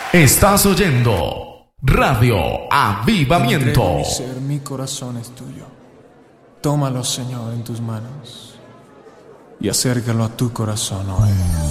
Estás oyendo Radio Avivamiento. Mi ser, mi corazón es tuyo. Tómalo, Señor, en tus manos y acércalo a tu corazón hoy.